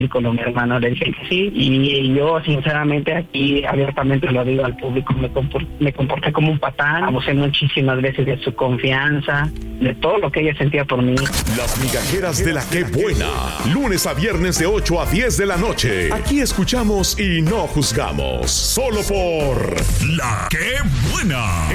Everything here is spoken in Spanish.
con mi hermano, le dije que sí, y yo sinceramente aquí abiertamente lo digo al público, me comporté como un patán, abusé muchísimas veces de su confianza, de todo lo que ella sentía por mí. Las migajeras de la Qué Buena, lunes a viernes de 8 a 10 de la noche. Aquí escuchamos y no juzgamos, solo por La Qué Buena.